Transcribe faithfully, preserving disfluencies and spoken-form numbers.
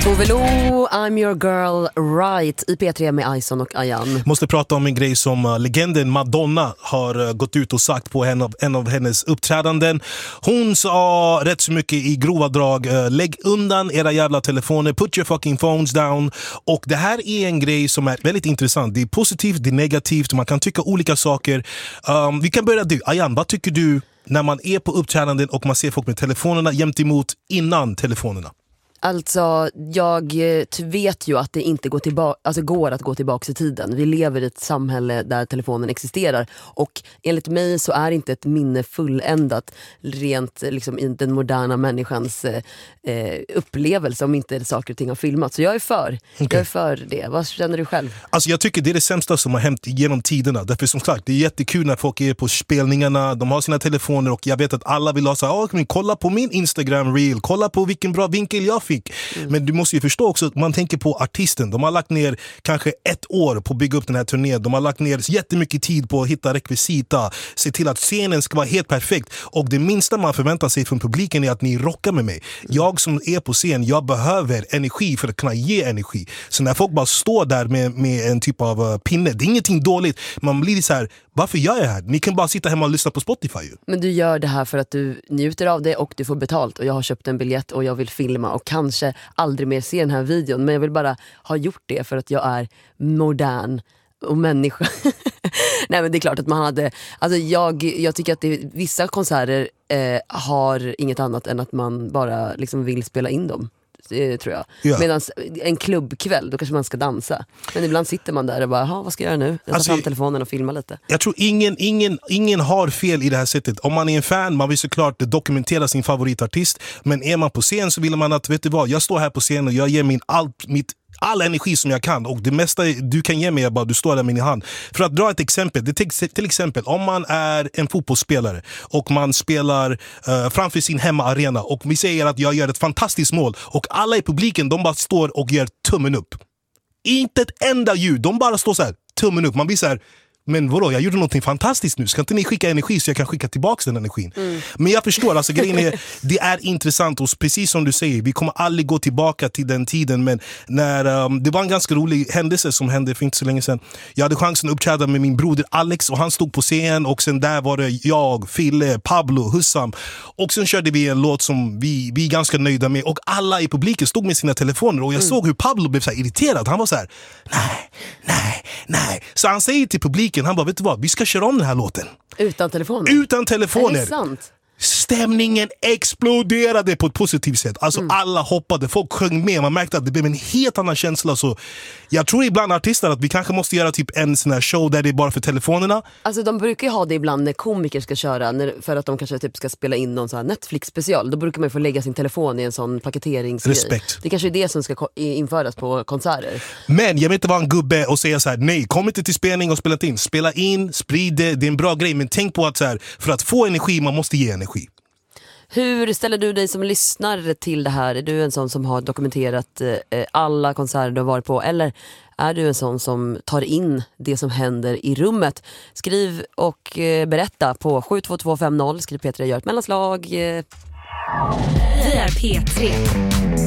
Tove Lo, I'm your girl right i P tre med Ison och Ayan. Måste prata om en grej som uh, legenden Madonna har uh, gått ut och sagt på en av, en av hennes uppträdanden. Hon sa rätt så mycket i grova drag, uh, lägg undan era jävla telefoner, put your fucking phones down. Och det här är en grej som är väldigt intressant. Det är positivt, det är negativt, man kan tycka olika saker. Um, vi kan börja du. Ayan, vad tycker du när man är på uppträdanden och man ser folk med telefonerna jämt emot innan telefonerna? Alltså, jag vet ju att det inte går, tillba- alltså går att gå tillbaka i tiden. Vi lever i ett samhälle där telefonen existerar. Och enligt mig så är inte ett minne fulländat rent liksom, i den moderna människans eh, upplevelse om inte saker och ting har filmat. Så jag är för. Okay. Jag är för det. Vad känner du själv? Alltså jag tycker det är det sämsta som har hänt genom tiderna. Därför som sagt, det är jättekul när folk är på spelningarna. De har sina telefoner och jag vet att alla vill ha så här, oh, kolla på min Instagram reel. Kolla på vilken bra vinkel jag fick. Mm. Men du måste ju förstå också att man tänker på artisten. De har lagt ner kanske ett år på att bygga upp den här turnén. De har lagt ner jättemycket tid på att hitta rekvisita, se till att scenen ska vara helt perfekt. Och det minsta man förväntar sig från publiken är att ni rockar med mig. Jag som är på scen, jag behöver energi för att kunna ge energi. Så när folk bara står där med, med en typ av uh, pinne, det är ingenting dåligt. Man blir så här, varför gör jag det här? Ni kan bara sitta hemma och lyssna på Spotify. Ju. Men du gör det här för att du njuter av det och du får betalt. Och jag har köpt en biljett och jag vill filma och kanske aldrig mer se den här videon. Men jag vill bara ha gjort det för att jag är modern och människa. Nej, men det är klart att man hade... Alltså jag, jag tycker att det, vissa konserter eh, har inget annat än att man bara liksom vill spela in dem. Det tror jag. Ja. Medan en klubbkväll, då kanske man ska dansa. Men ibland sitter man där och bara, vad ska jag göra nu? Jag tar alltså, fram telefonen och filmar lite. Jag tror ingen, ingen, ingen har fel i det här sättet. Om man är en fan, man vill såklart dokumentera sin favoritartist. Men är man på scen så vill man att, vet du vad, jag står här på scen och jag ger min allt, mitt all energi som jag kan, och det mesta du kan ge mig är bara du står där med din hand. För att dra ett exempel, det till, till exempel om man är en fotbollsspelare och man spelar uh, framför sin hemmaarena och vi säger att jag gör ett fantastiskt mål och alla i publiken, de bara står och gör tummen upp. Inte ett enda ljud, de bara står så här, tummen upp. Man blir så här, men vadå, jag gjorde någonting fantastiskt nu. Ska inte ni skicka energi så jag kan skicka tillbaka den energin? Mm. Men jag förstår, alltså grejen är, det är intressant och precis som du säger, vi kommer aldrig gå tillbaka till den tiden. Men när, um, det var en ganska rolig händelse som hände för inte så länge sedan. Jag hade chansen att uppträda med min broder Alex och han stod på scen och sen där var det jag, Fille, Pablo, Hussam. Och sen körde vi en låt som vi, vi är ganska nöjda med och alla i publiken stod med sina telefoner och jag mm. såg hur Pablo blev så här irriterad. Han var så här, nej, nej, nej. Så han säger till publiken, han bara, vet du vad, vi ska köra om den här låten. Utan telefoner? Utan telefoner. Är det sant? Stämningen exploderade på ett positivt sätt. Alltså mm. alla hoppade, folk sjöng med. Man märkte att det blev en helt annan känsla. Så jag tror ibland artister att vi kanske måste göra typ en sån här show där det är bara för telefonerna. Alltså de brukar ju ha det ibland när komiker ska köra, när, för att de kanske typ ska spela in någon sån här Netflix-special. Då brukar man ju få lägga sin telefon i en sån paketeringsgrej. Respekt. Det kanske är det som ska införas på konserter. Men jag vill inte vara en gubbe och säga så här: nej, kom inte till spelning och spela in. Spela in, sprid det, det är en bra grej. Men tänk på att så här, för att få energi, man måste ge energi. Hur ställer du dig som lyssnar till det här? Är du en sån som har dokumenterat eh, alla konserter du har varit på? Eller är du en sån som tar in det som händer i rummet? Skriv och eh, berätta på sju två två fem noll. Skriv P tre, gör ett mellanslag. Eh. Vi är P tre.